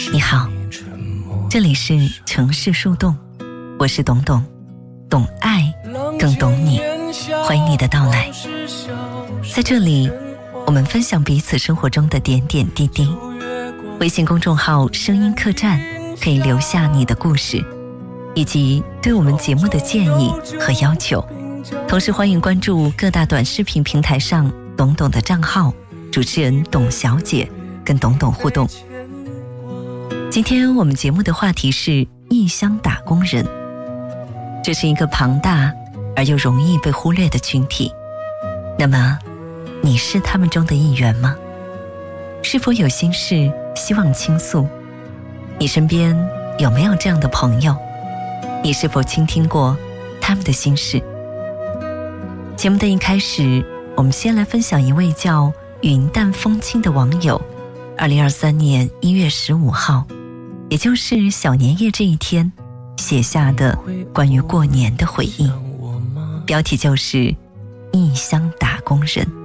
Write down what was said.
你好，这里是城市树洞，我是董董，懂爱更懂你，欢迎你的到来。在这里我们分享彼此生活中的点点滴滴。微信公众号声音客栈可以留下你的故事以及对我们节目的建议和要求，同时欢迎关注各大短视频平台上董董的账号，主持人董小姐跟董董互动。今天我们节目的话题是异乡打工人，这是一个庞大而又容易被忽略的群体。那么你是他们中的一员吗？是否有心事希望倾诉？你身边有没有这样的朋友？你是否倾听过他们的心事？节目的一开始，我们先来分享一位叫云淡风轻的网友2023年1月15号，也就是小年夜这一天写下的关于过年的回忆，标题就是异乡打工人。